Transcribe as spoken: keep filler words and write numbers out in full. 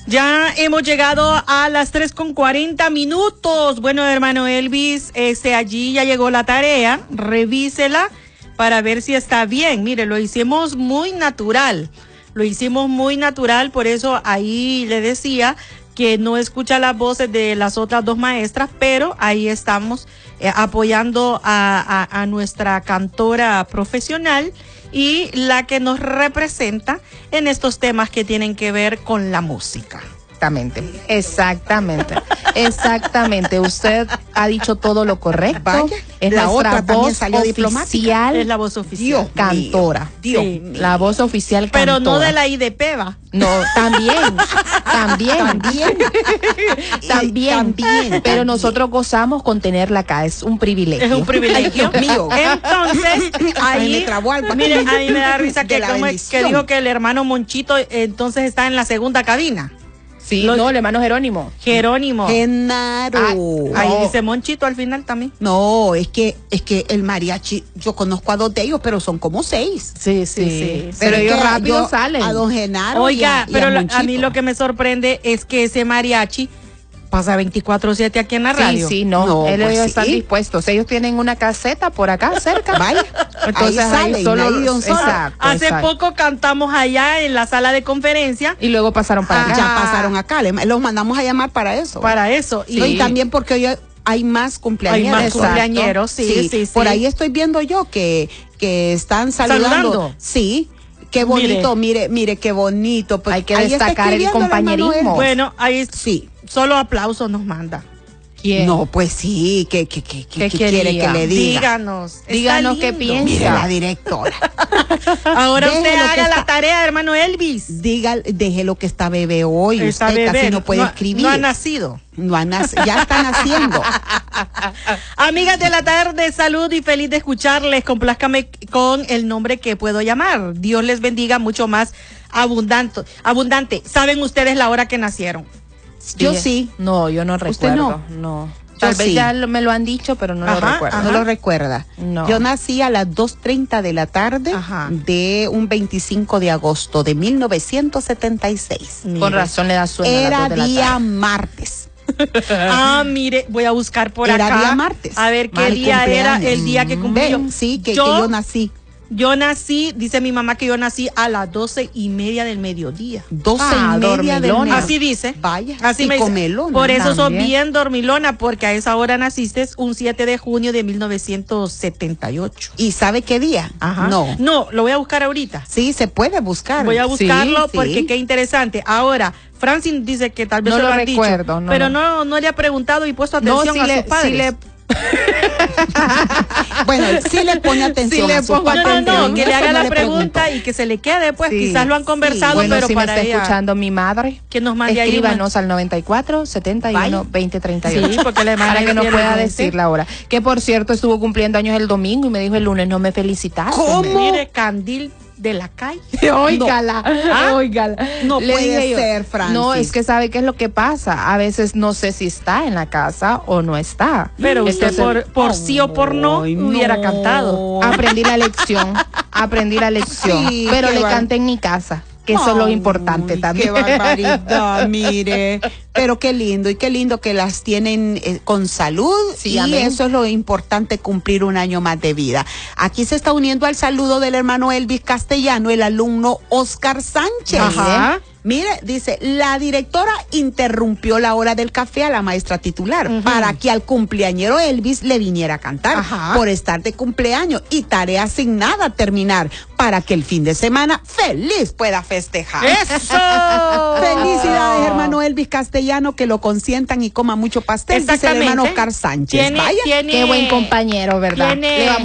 Ya hemos llegado a las tres con cuarenta minutos. Bueno, hermano Elvis, este, allí ya llegó la tarea. Revísela para ver si está bien. Mire, lo hicimos muy natural. Lo hicimos muy natural, por eso ahí le decía que no escucha las voces de las otras dos maestras, pero ahí estamos eh, apoyando a, a, a nuestra cantora profesional y la que nos representa en estos temas que tienen que ver con la música. Exactamente, exactamente, exactamente. Usted ha dicho todo lo correcto. Vaya, es la nuestra otra voz salió oficial. Es la voz oficial. Dios cantora. Dios Sí, mío. la voz oficial cantora. Pero no de la I D P, va. No, también, también, También. también, También. pero nosotros gozamos con tenerla acá, es un privilegio. Es un privilegio. Ay, Dios mío. Entonces, Ay, ahí, me trabó algo. mire, ahí me da risa De que, la como- que bendición. dijo que el hermano Monchito eh, entonces está en la segunda cabina. Sí, Los- no, el hermano Jerónimo. Jerónimo. Genaro. Ay, Ahí no. dice Monchito al final también. No, es que, es que el mariachi, yo conozco a dos de ellos, pero son como seis. Sí, Sí, pero es ellos que rápido yo salen. A don Genaro. Oiga, y a, y pero a lo- a Monchito. mí lo que me sorprende es que ese mariachi pasa veinticuatro siete aquí en la Sí, radio. sí, no, No, ellos pues están sí. dispuestos. Ellos tienen una caseta por acá cerca. Vaya, Entonces ahí ahí salen, solo ahí de un solo. exacto, Hace exacto. poco cantamos allá en la sala de conferencia Y luego pasaron para Ah, acá. ya pasaron acá, le- los mandamos a llamar para eso. para eso. No, Y y también porque hoy hay más cumpleaños. Hay más Exacto. cumpleañeros, sí, sí, sí. Por ahí estoy viendo yo que, que están saludando. ¿Saludando? Sí. Qué bonito, mire, mire, qué bonito. Pues Hay que ahí está destacar el escribiendo hermano compañerismo. Elvis. bueno, ahí Sí. solo aplausos nos manda. ¿Quién? No, pues sí, que, que, que, que, ¿Qué que quiere quería? que le diga. Díganos. está Díganos qué lindo. piensa. Mire la directora. Ahora usted Deje lo que haga la está- tarea, hermano Elvis. Diga, deje lo que está bebé hoy. Está Usted bebé, casi no puede ha- escribir. No ha nacido. No ha nac- ya está naciendo. Amigas de la tarde, salud y feliz de escucharles. Complázcame con el nombre que puedo llamar. Dios les bendiga mucho más abundante. Abundante. ¿Saben ustedes la hora que nacieron? Yo sí. No, yo no ¿Usted recuerdo. No. Tal Yo vez sí. ya lo- me lo han dicho, pero no lo Ajá, recuerdo. ajá. No lo recuerda. No. Yo nací a las dos treinta de la tarde Ajá. de un veinticinco de agosto de mil novecientos setenta y seis. Con Mire. razón le da sueño a las Era dos de la día tarde. martes. Ah, mire, voy a buscar por Era acá. día martes. A ver qué Mal día era cumpleaños. el día que Mm, cumplí yo. ven, sí, que que Yo- yo nací. Yo nací, dice mi mamá que yo nací a las doce y media del mediodía. Doce Ah, y media del dormilona. mediodía. Así dice. Vaya, Así y me dice. comelona Por eso sos también. bien dormilona, porque a esa hora naciste un siete de junio de mil novecientos setenta y ocho. ¿Y sabe qué día? Ajá. No. No, lo voy a buscar ahorita. Sí, se puede buscar. Voy a buscarlo Sí, porque sí. qué interesante. Ahora, Francine dice que tal vez No se lo, lo han recuerdo, dicho, no, pero no. no, no le ha preguntado y puesto No, atención sí a le, sus padres. sí le, Bueno, sí le pone atención Sí le a sus pongo No, padres, no, no, pero que le eso haga no la le pregunta pregunto. y que se le quede, pues Sí, quizás lo han conversado, bueno, pero si me para está ella, escuchando mi madre, que nos mande ahí escríbanos al noventa y cuatro, setenta y uno, Vaya. veinte, treinta y ocho. Sí, porque la hermana para que nos es pueda fielmente. decir la hora. Que por cierto estuvo cumpliendo años el domingo y me dijo el lunes, no me felicitaste. ¿Cómo? Mire, Candil de la calle. Óigala, ¿Ah? óigala. No Le puede dije yo, ser, Francis. No, es que sabe qué es lo que pasa. A veces no sé si está en la casa o no está. Pero usted Entonces, por, por sí o por no Ay, hubiera no. cantado. aprendí la lección, aprendí la lección. Sí, pero qué le bar- canté en mi casa, que eso es lo Ay, importante también. Qué barbaridad, mire. Pero qué lindo, y qué lindo que las tienen eh, con salud. Sí, y amén. eso es lo importante, cumplir un año más de vida. Aquí se está uniendo al saludo del hermano Elvis Castellano, el alumno Oscar Sánchez. Ajá. Mire, dice, la directora interrumpió la hora del café a la maestra titular Ujú. para que al cumpleañero Elvis le viniera a cantar Ajá. por estar de cumpleaños y tarea asignada a terminar para que el fin de semana feliz pueda festejar. ¡Eso! Felicidades, hermano Elvis Castellano, que lo consientan y coma mucho pastel, dice el Exactamente. hermano Oscar Sánchez. Tiene- Vaya. tiene- Qué buen compañero, ¿verdad? Tiene- Le vamos